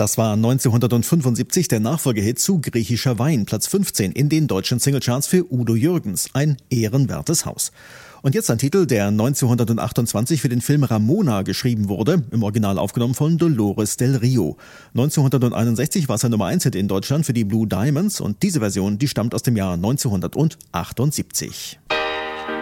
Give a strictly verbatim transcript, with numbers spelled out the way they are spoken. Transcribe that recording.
Das war neunzehnhundertfünfundsiebzig der Nachfolgehit zu Griechischer Wein, Platz fünfzehn in den deutschen Singlecharts für Udo Jürgens, ein ehrenwertes Haus. Und jetzt ein Titel, der neunzehnhundertachtundzwanzig für den Film Ramona geschrieben wurde, im Original aufgenommen von Dolores del Rio. neunzehnhunderteinundsechzig war es ein Nummer eins Hit in Deutschland für die Blue Diamonds und diese Version, die stammt aus dem Jahr neunzehnhundertachtundsiebzig.